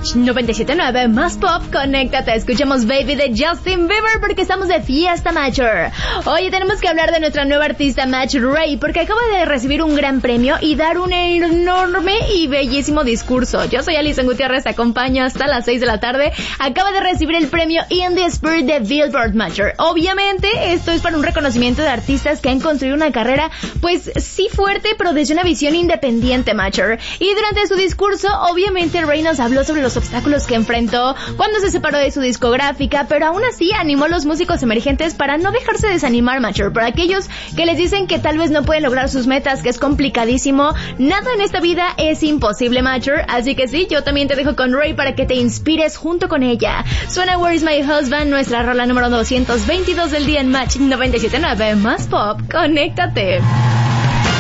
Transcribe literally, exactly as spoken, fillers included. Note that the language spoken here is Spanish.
Match noventa y siete punto nueve más pop, conéctate, escuchamos Baby de Justin Bieber porque estamos de fiesta, Matcher. Oye, tenemos que hablar de nuestra nueva artista, Match Ray, porque acaba de recibir un gran premio y dar un enorme y bellísimo discurso. Yo soy Alison Gutiérrez, te acompaño hasta las seis de la tarde. Acaba de recibir el premio In the Spirit de Billboard, Matcher. Obviamente, esto es para un reconocimiento de artistas que han construido una carrera, pues sí fuerte, pero desde una visión independiente, Matcher. Y durante su discurso, obviamente, Ray nos habló sobre los obstáculos que enfrentó cuando se separó de su discográfica, pero aún así animó a los músicos emergentes para no dejarse desanimar, Matcher. Para aquellos que les dicen que tal vez no pueden lograr sus metas, que es complicadísimo, nada en esta vida es imposible, Matcher. Así que sí, yo también te dejo con Ray para que te inspires junto con ella. Suena Where is My Husband, nuestra rola número doscientos veintidós del día en Match noventa y siete punto nueve más pop. Conéctate.